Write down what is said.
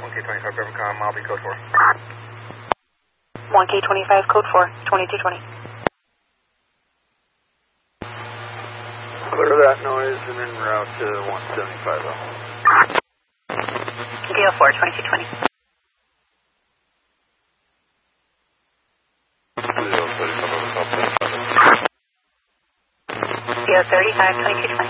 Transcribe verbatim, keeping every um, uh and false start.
one K twenty-five, Brevicon, Mobby, code four. one K twenty-five, code four, twenty-two twenty. Clear that noise and en route to one seventy-five oh. Gale four, twenty-two twenty. Gale thirty-five, twenty-two twenty.